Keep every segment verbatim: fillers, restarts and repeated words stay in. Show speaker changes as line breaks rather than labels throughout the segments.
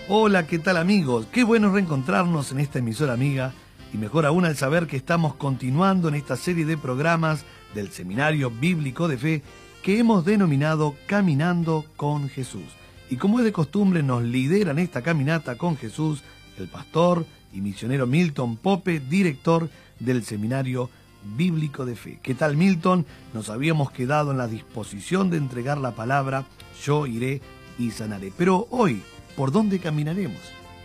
Hola, ¿qué tal amigos? Qué bueno reencontrarnos en esta emisora amiga y mejor aún al saber que estamos continuando en esta serie de programas del Seminario Bíblico de Fe que hemos denominado Caminando con Jesús. Y como es de costumbre nos lidera en esta caminata con Jesús el pastor y misionero Milton Pope, director del Seminario Bíblico de Fe. ¿Qué tal, Milton? Nos habíamos quedado en la disposición de entregar la palabra, yo iré y sanaré. Pero hoy, ¿por dónde caminaremos?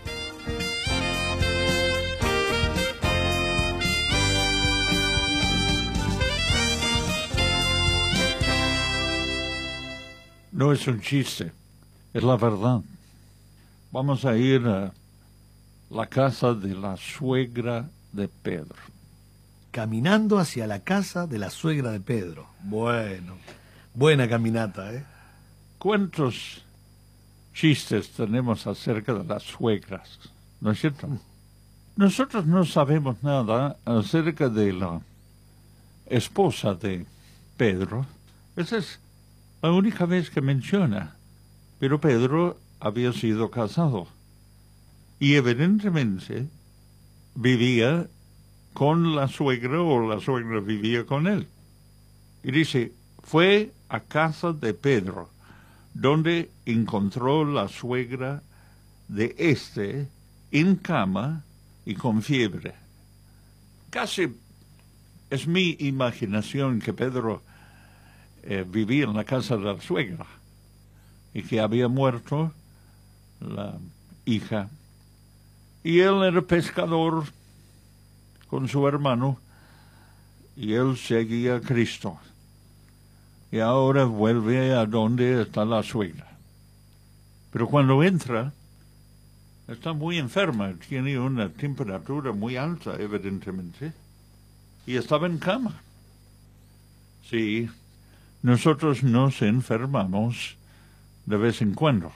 No es un chiste, es la verdad. Vamos a ir a la casa de la suegra de Pedro.
Caminando hacia la casa de la suegra de Pedro. Bueno, buena caminata, ¿eh?
¿Cuántos chistes tenemos acerca de las suegras? ¿No es cierto? Nosotros no sabemos nada acerca de la esposa de Pedro. Esa es la única vez que menciona. Pero Pedro había sido casado. Y evidentemente vivía con la suegra o la suegra vivía con él. Y dice, fue a casa de Pedro, donde encontró la suegra de éste en cama y con fiebre. Casi es mi imaginación que Pedro eh, vivía en la casa de la suegra y que había muerto la hija. Y él era pescador con su hermano y él seguía a Cristo. Y ahora vuelve a donde está la suegra. Pero cuando entra, está muy enferma, tiene una temperatura muy alta, evidentemente, y estaba en cama. Sí, nosotros nos enfermamos de vez en cuando.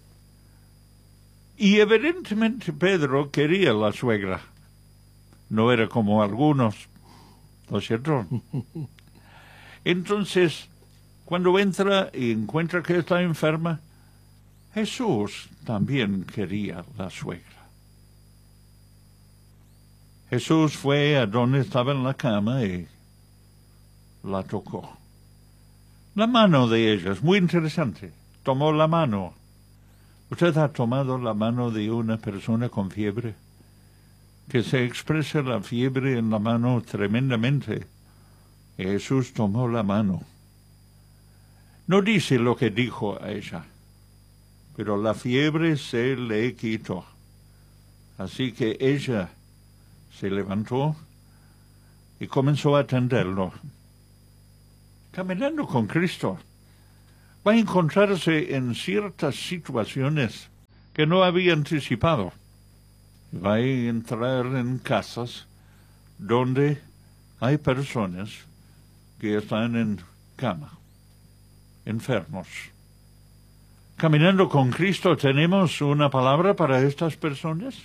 Y evidentemente Pedro quería a la suegra. No era como algunos, ¿no es cierto? Entonces, cuando entra y encuentra que está enferma, Jesús también quería a la suegra. Jesús fue a donde estaba en la cama y la tocó. La mano de ella es muy interesante. Tomó la mano. ¿Usted ha tomado la mano de una persona con fiebre? Que se expresa la fiebre en la mano tremendamente. Jesús tomó la mano. No dice lo que dijo a ella, pero la fiebre se le quitó. Así que ella se levantó y comenzó a atenderlo. Caminando con Cristo, va a encontrarse en ciertas situaciones que no había anticipado. Va a entrar en casas donde hay personas que están en cama, enfermos. Caminando con Cristo, ¿tenemos una palabra para estas personas?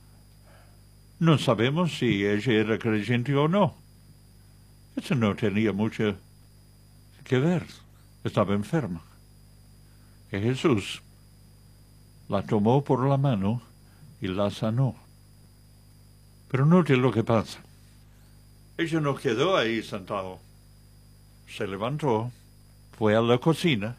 No sabemos si ella era creyente o no. Eso no tenía mucho que ver. Estaba enferma. Y Jesús la tomó por la mano y la sanó. Pero note lo que pasa. Ella no quedó ahí sentado. Se levantó, fue a la cocina,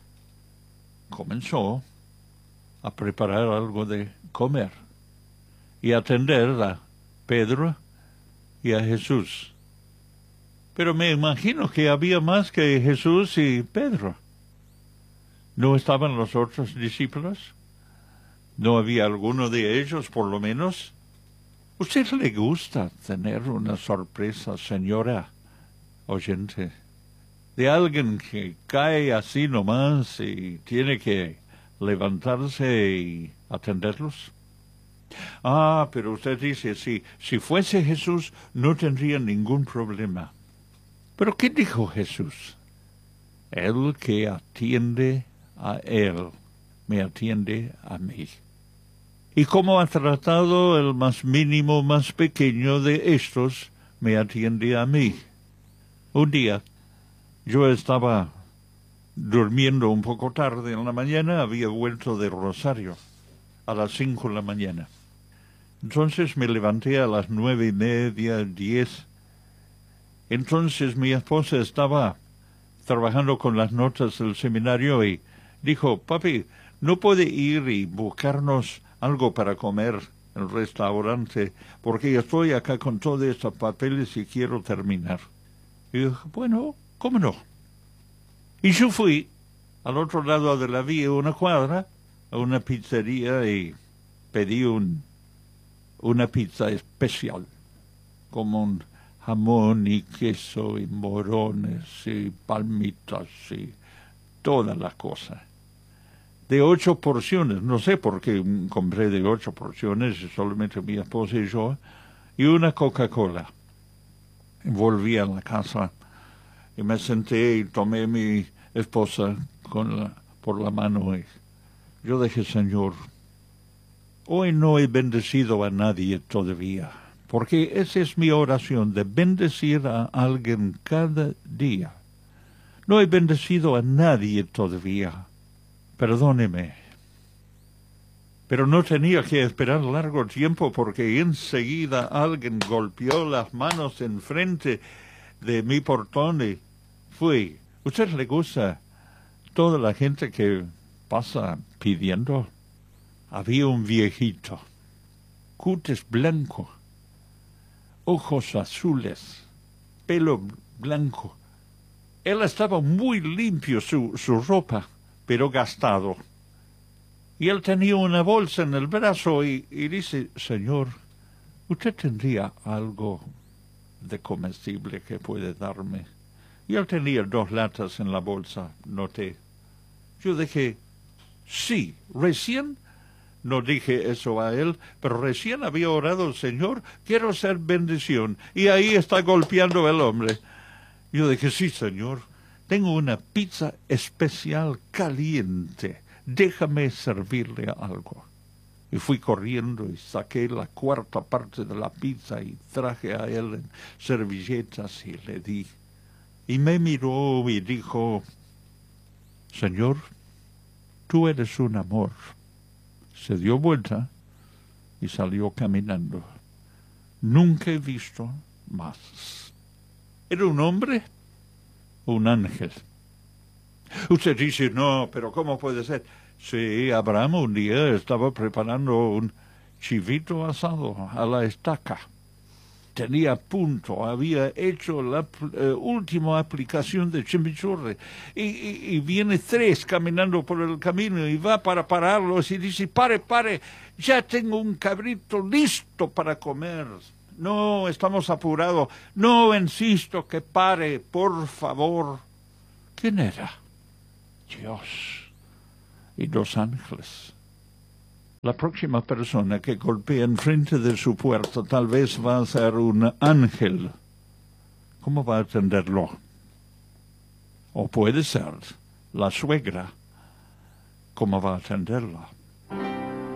comenzó a preparar algo de comer y atender a Pedro y a Jesús. Pero me imagino que había más que Jesús y Pedro. ¿No estaban los otros discípulos? ¿No había alguno de ellos, por lo menos? ¿Usted le gusta tener una sorpresa, señora oyente, de alguien que cae así nomás y tiene que levantarse y atenderlos? Ah, pero usted dice, si, si fuese Jesús, no tendría ningún problema. ¿Pero qué dijo Jesús? El que atiende a él, me atiende a mí. Y como ha tratado el más mínimo, más pequeño de estos, me atiende a mí. Un día, yo estaba durmiendo un poco tarde en la mañana, había vuelto de Rosario. a las cinco de la mañana. Entonces me levanté a las nueve y media, diez. Entonces mi esposa estaba trabajando con las notas del seminario y dijo, papi, ¿no puede ir y buscarnos algo para comer en el restaurante? Porque yo estoy acá con todos estos papeles y quiero terminar. Y dije, bueno, ¿cómo no? Y yo fui al otro lado de la vía, una cuadra, a una pizzería y pedí un, una pizza especial, como un jamón y queso y morones y palmitas y todas las cosas. De ocho porciones, no sé por qué compré de ocho porciones, solamente mi esposa y yo, y una Coca-Cola. Volví a la casa y me senté y tomé a mi esposa con la, por la mano y yo dije, Señor, hoy no he bendecido a nadie todavía, porque esa es mi oración, de bendecir a alguien cada día. No he bendecido a nadie todavía. Perdóneme. Pero no tenía que esperar largo tiempo porque enseguida alguien golpeó las manos enfrente de mi portón y fui. ¿Usted le gusta toda la gente que pasa pidiendo? Había un viejito, cutis blanco, ojos azules, pelo blanco. Él estaba muy limpio, su, su ropa, pero gastado. Y él tenía una bolsa en el brazo y, y dice, Señor, ¿usted tendría algo de comestible que puede darme? Y él tenía dos latas en la bolsa, noté. Yo dije, sí, recién, no dije eso a él, pero recién había orado al Señor, quiero ser bendición. Y ahí está golpeando el hombre. Yo dije, sí, Señor, tengo una pizza especial caliente. Déjame servirle algo. Y fui corriendo y saqué la cuarta parte de la pizza y traje a él en servilletas y le di. Y me miró y dijo, Señor, tú eres un amor. Se dio vuelta y salió caminando. Nunca he visto más. ¿Era un hombre o un ángel? Usted dice, no, pero ¿cómo puede ser? Sí, Abraham un día estaba preparando un chivito asado a la estaca. Tenía punto, había hecho la uh, última aplicación de chimichurri. Y, y, y viene tres caminando por el camino y va para pararlos y dice, pare, pare, ya tengo un cabrito listo para comer. No, estamos apurados. No, insisto que pare, por favor. ¿Quién era? Dios y dos ángeles. La próxima persona que golpea enfrente de su puerta tal vez va a ser un ángel. ¿Cómo va a atenderlo? O puede ser la suegra. ¿Cómo va a atenderla?